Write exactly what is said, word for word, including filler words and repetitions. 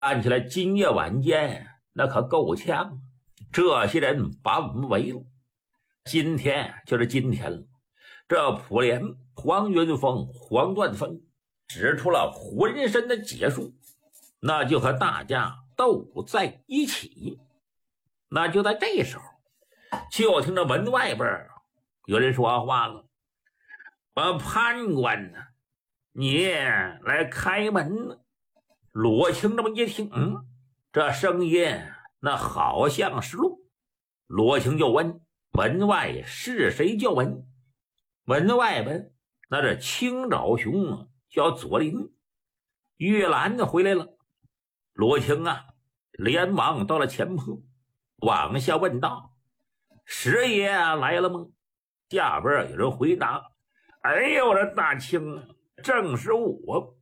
看起来今夜晚间那可够呛，这些人把我们围了。今天就是今天了，这普连、黄云峰、黄断峰使出了浑身的解数，那就和大家斗在一起。那就在这时候，就听着门外边有人说话了：“我判官呢？你来开门呢？”罗青这么一听，嗯，这声音那好像是鹿。罗青就问门外是谁叫门。门外边那是青爪熊叫左麟。玉兰子回来了。罗青啊连忙到了前铺，往下问道：“师爷来了吗？”下边有人回答：“哎呦，这大青啊，正是我。